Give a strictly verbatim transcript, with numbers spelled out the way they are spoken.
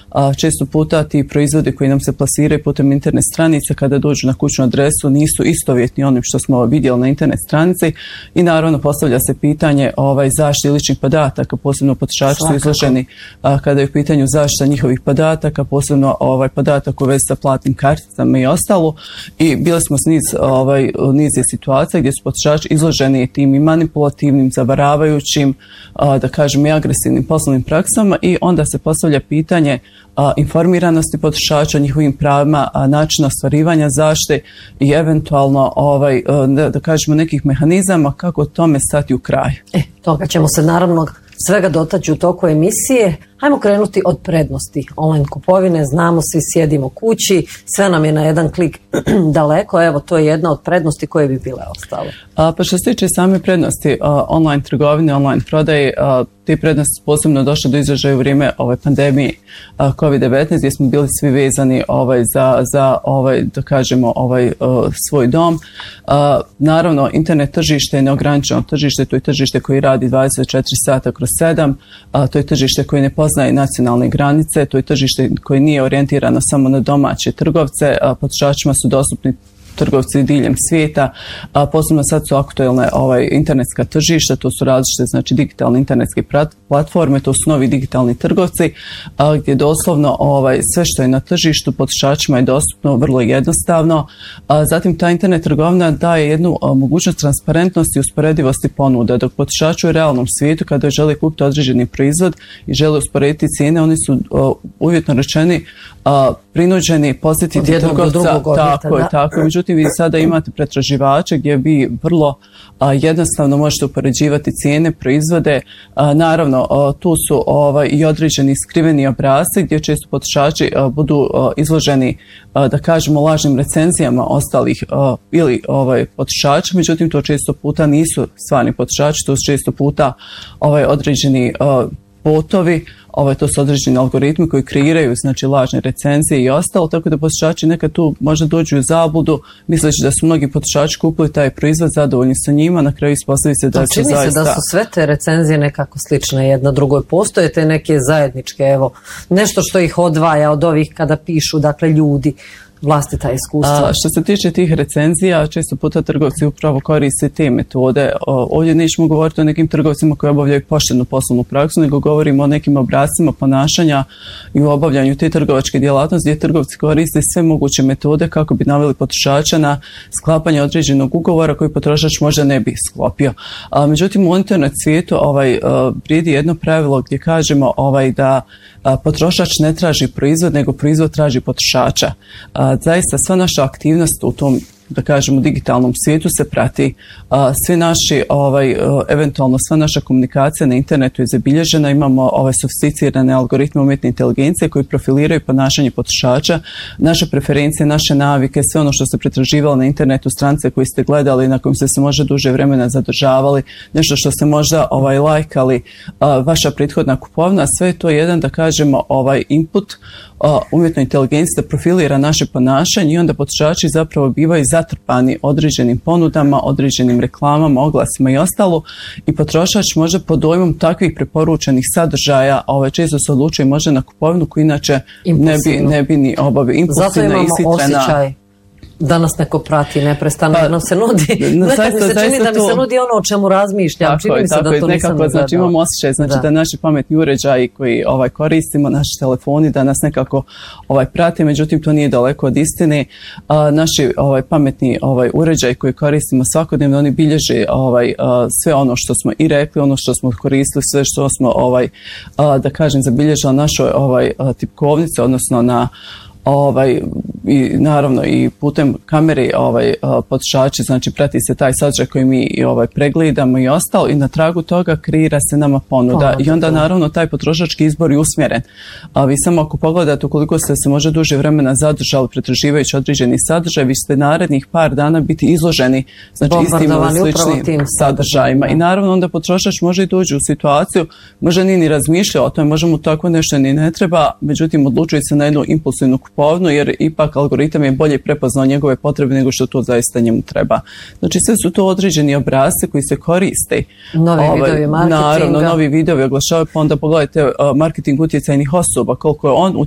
A, često puta ti proizvodi koji nam se plasiraju putem internet stranice kada dođu na kućnu adresu nisu istovjetni onim što smo vidjeli na internet stranici i naravno postavlja se pitanje ovaj, zaštite ličnih podataka, posebno potrošači su izloženi a, kada je u pitanju zaštita njihovih podataka, posebno ovaj, podatak u vezi sa platnim karticama i ostalo. I bili smo s niz, ovaj, niz je situacija gdje su potrošači izloženi tim i manipulativnim, zavaravajućim, a, da kažem i agresivnim poslovnim praksama i onda se postavlja pitanje a, informiranosti potrošača, njihovim pravima, a, načina ostvarivanja zaštite i eventualno ovaj, a, da, da kažemo nekih mehanizama kako tome stati u kraj. E, toga ćemo se naravno svega dotaći u toku emisije. Hajmo krenuti od prednosti online kupovine. Znamo, svi sjedimo kući, sve nam je na jedan klik daleko. Evo, to je jedna od prednosti koje bi bile ostale. A, pa što se tiče same prednosti a, online trgovine, online prodaje, a, te prednosti posebno došle do izražaja u vrijeme ove pandemije kovid devetnaest gdje smo bili svi vezani ovaj, za, za ovaj, da kažemo, ovaj, uh, svoj dom. A, naravno, internet tržište je neograničeno tržište, to je tržište koji radi dvadeset četiri sata kroz sedam, a, to je tržište koje ne poznaje nacionalne granice, to je tržište koje nije orijentirano samo na domaće trgovce, a potrošačima su dostupni trgovci diljem svijeta, a posebno sad su aktuelne ovaj, internetska tržišta, to su različite znači, digitalne internetske platforme, to su novi digitalni trgovci, a, gdje doslovno ovaj, sve što je na tržištu potrošačima je dostupno vrlo jednostavno. A, zatim ta internet trgovina daje jednu a, mogućnost transparentnosti i usporedivosti ponuda, dok potrošači u realnom svijetu kada žele kupiti određeni proizvod i žele usporediti cijene, oni su a, uvjetno rečeni a, prinuđeni posjetiti trgovca. Tako je, tako. Međutim, vi sada imate pretraživače gdje vi vrlo a, jednostavno možete upoređivati cijene, proizvode. A, naravno, a, tu su ovaj, i određeni skriveni obrasci gdje često potrošači a, budu a, izloženi, a, da kažemo, lažnim recenzijama ostalih a, ili ovaj, potrošača. Međutim, to često puta nisu stvarni potrošači, to su često puta ovaj, određeni a, botovi, ovaj, to su određeni algoritmi koji kreiraju znači, lažne recenzije i ostalo, tako da potrošači nekad tu možda dođu u zabludu, misleći da su mnogi potrošači kupili taj proizvod, zadovoljni sa njima, na kraju ispostavi se da će zaista... Čini se da su sve te recenzije nekako slične jedna drugoj. Postoje te neke zajedničke, evo, nešto što ih odvaja od ovih kada pišu, dakle, ljudi, vlastita iskustva. A, što se tiče tih recenzija, često puta trgovci upravo koriste te metode. O, ovdje nećemo govoriti o nekim trgovcima koji obavljaju poštenu poslovnu praksu, nego govorimo o nekim obrascima ponašanja i u obavljanju te trgovačke djelatnosti gdje trgovci koriste sve moguće metode kako bi naveli potrošača na sklapanje određenog ugovora koji potrošač možda ne bi sklopio. A, međutim, u internet svijetu ovaj, vrijedi jedno pravilo gdje kažemo ovaj, da a, potrošač ne traži proizvod, nego proizvod traži potrošača. A, zaista sva naša aktivnost u tom, da kažemo, digitalnom svijetu se prati. A, sve naši, ovaj, eventualno sva naša komunikacija na internetu je zabilježena, imamo ovaj, sofisticirane algoritme umjetne inteligencije koji profiliraju ponašanje potrošača, naše preferencije, naše navike, sve ono što ste pretraživali na internetu, stranice koje ste gledali, na kojim ste se možda duže vremena zadržavali, nešto što ste možda ovaj, lajkali, a, vaša prethodna kupovina, sve je to jedan, da kažemo, ovaj, input a, umjetnoj inteligenciji da profilira naše ponašanje i onda potrošači zapravo bivaju zatrpani određenim ponudama, određenim reklamama, oglasima i ostalo i potrošač može pod dojmom takvih preporučenih sadržaja ovaj, često se odlučuje možda na kupovinu koju inače ne bi, ne bi ni obavio. Zato imamo osjećaj da nas neko prati neprestano, pa, jer nam se nudi, no, nekad zaista, mi se čini da mi se nudi ono o čemu razmišljam, tako čini je, mi se tako da je, to nisam nekako, znači imamo osjećaj, znači da. da naši pametni uređaji koji ovaj, koristimo, naši telefoni, da nas nekako ovaj, prate, međutim to nije daleko od istine. A, naši ovaj, pametni ovaj, uređaji koji koristimo svakodnevno, oni bilježe ovaj, a, sve ono što smo i rekli, ono što smo koristili, sve što smo, ovaj, a, da kažem, zabilježili našoj ovaj, tipkovnici, odnosno na ovaj i naravno i putem kamere ovaj potrošači, znači prati se taj sadržaj koji mi ovaj pregledamo i ostalo i na tragu toga kreira se nama ponuda Ponuda, i onda naravno taj potrošački izbor je usmjeren. A vi samo ako pogledate ukoliko ste se može duže vremena zadržali pretraživajući određeni sadržaj, vi ste narednih par dana biti izloženi znači istim ili sličnim sadržajima i naravno onda potrošač može i doći u situaciju, može ni ni razmišljao o tome, možemo tako nešto ni ne treba, međutim odlučuje se na jednu impulsivnu kupovinu jer ipak algoritam je bolje prepoznao njegove potrebe nego što to zaista njemu treba. Znači sve su to određeni obrasci koji se koriste. Novi ovaj, vidovi marketinga. Naravno, novi vidovi oglašavaju, pa onda pogledajte uh, marketing utjecajnih osoba, koliko je on